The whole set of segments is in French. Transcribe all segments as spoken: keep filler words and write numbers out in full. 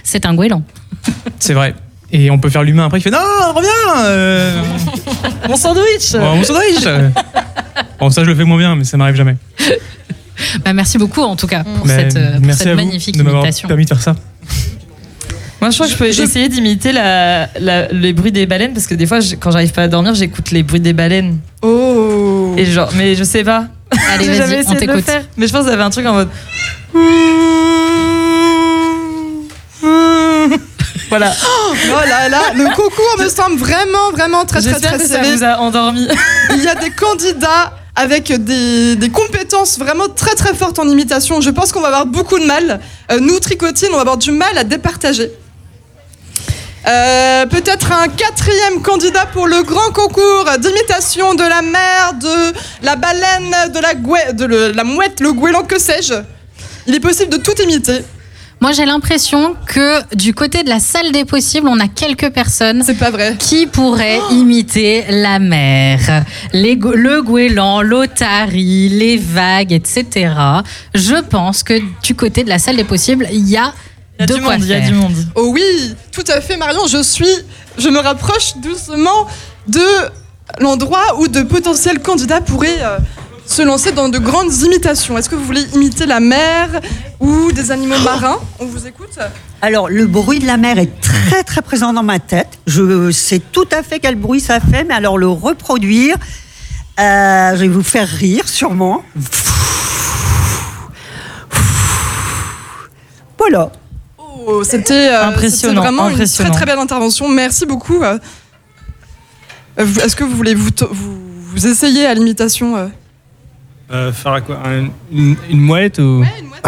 c'est un goéland. C'est vrai. Et on peut faire l'humain après qui fait non, reviens euh... Mon sandwich oh, Mon sandwich Bon, ça je le fais moins bien, mais ça m'arrive jamais. Bah, merci beaucoup en tout cas pour mais cette, pour cette magnifique de m'avoir imitation. permis de faire ça. Moi, je crois que je peux je... essayer d'imiter la, la, les bruits des baleines parce que des fois, je, quand j'arrive pas à dormir, j'écoute les bruits des baleines. Oh. Et genre, mais je sais pas. Allez, j'ai vas-y, jamais on essayé de le t'écoute. faire. Mais je pense qu'il y avait un truc en mode. Voilà. Oh là là, le concours me semble vraiment, vraiment très, très, J'espère très que ça serré. vous a endormi. Il y a des candidats avec des, des compétences vraiment très, très fortes en imitation. Je pense qu'on va avoir beaucoup de mal. Euh, nous, Tricotine, on va avoir du mal à départager. Euh, peut-être un quatrième candidat pour le grand concours d'imitation de la mer, de la baleine, de la, gouai- de le- la mouette, le goéland, que sais-je. Il est possible de tout imiter. Moi, j'ai l'impression que du côté de la salle des possibles, on a quelques personnes C'est pas vrai. qui pourraient oh imiter la mer, les go- le goéland, l'otarie, les vagues, et cetera. Je pense que du côté de la salle des possibles, il y a Il y a de du quoi monde, il y a faire. du monde. Oh oui, tout à fait, Marion. Je suis, je me rapproche doucement de l'endroit où de potentiels candidats pourraient euh, se lancer dans de grandes imitations. Est-ce que vous voulez imiter la mer ou des animaux marins ? On vous écoute ? Alors, le bruit de la mer est très très présent dans ma tête. Je sais tout à fait quel bruit ça fait, mais alors le reproduire, euh, je vais vous faire rire sûrement. Voilà. Oh, c'était, euh, Impressionnant, c'était vraiment impressionnant. une très très belle intervention. Merci beaucoup. Euh, vous- Est-ce que vous voulez vous, to- vous, vous essayer à l'imitation euh Euh, faire à quoi Un- une, une mouette ou... Ouais, une mouette.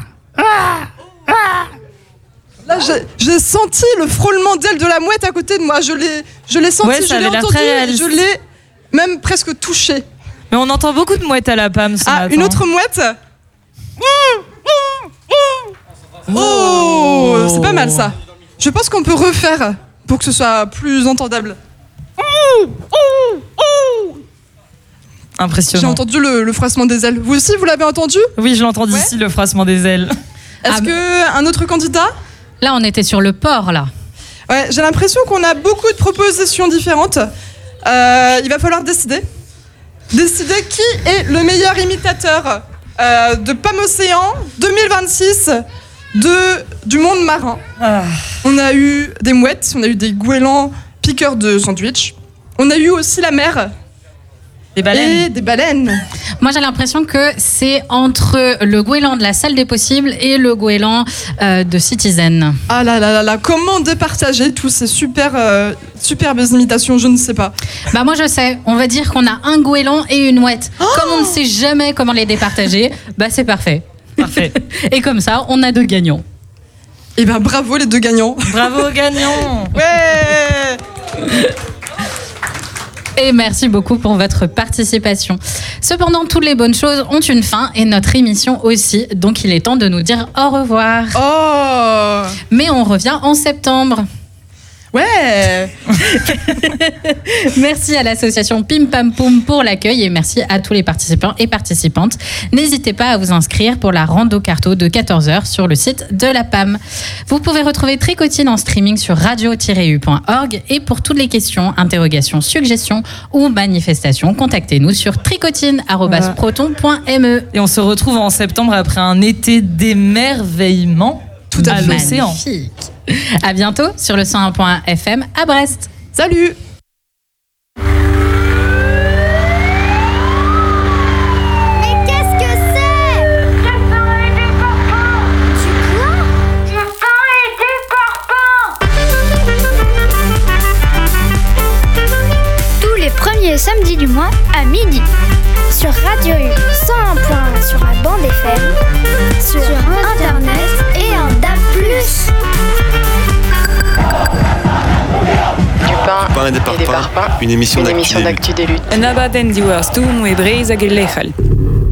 Là, j'ai, j'ai senti le frôlement d'ailes de la mouette à côté de moi. Je l'ai, je l'ai senti, Ouais, ça je l'ai avait l'air entendu, très réaliste. je l'ai même presque touché. Mais on entend beaucoup de mouettes à la P A M ce Ah, matin. une autre mouette. Oh, c'est pas mal ça. Je pense qu'on peut refaire pour que ce soit plus entendable. J'ai Impressionnant. entendu le, le froissement des ailes. Vous aussi, vous l'avez entendu ? Oui, je l'entends Ouais. d'ici, le froissement des ailes. Est-ce Ah, que un autre candidat ? Là, on était sur le port, là. Ouais, j'ai l'impression qu'on a beaucoup de propositions différentes. Euh, il va falloir décider. Décider qui est le meilleur imitateur euh, de P A M Océan deux mille vingt-six de, du monde marin. Ah. On a eu des mouettes, on a eu des goélands piqueurs de sandwich. On a eu aussi la mer Des baleines. et des baleines. Moi, j'ai l'impression que c'est entre le goéland de la salle des possibles et le goéland euh, de Citizen. Ah là là là là, comment départager tous ces super, euh, superbes imitations, je ne sais pas. Bah moi, je sais. On va dire qu'on a un goéland et une mouette. Comme on ne sait jamais comment les départager, bah c'est parfait. Parfait. Et comme ça, on a deux gagnants. Eh ben bravo les deux gagnants. Bravo, gagnant. Ouais. Et merci beaucoup pour votre participation. Cependant, toutes les bonnes choses ont une fin et notre émission aussi. Donc, il est temps de nous dire au revoir. Oh. Mais on revient en septembre. Ouais. Merci à l'association Pim Pam Poum pour l'accueil et merci à tous les participants et participantes. N'hésitez pas à vous inscrire pour la rando carto de quatorze heures sur le site de la P A M. Vous pouvez retrouver Tricotine en streaming sur radio tiret u point org et pour toutes les questions, interrogations, suggestions ou manifestations, contactez-nous sur tricotine arobase proton point m e. Et on se retrouve en septembre après un été d'émerveillement. Tout à à fait. l'océan. Magnifique. À bientôt sur le cent un point un F M à Brest. Salut. Mais qu'est-ce que c'est? Je sens les déparpents. Tu quoi? Je sens les déparpents. Tous les premiers samedis du mois à midi. Sur Radio U cent un point un sur la bande F M, sur, sur Internet et en D A B plus. Du pain, Pain et des parpaings, parpaings, une émission une d'actu émission des luttes. d'actu des luttes. Nabaten diwar stu mu e breiz hag e lechal.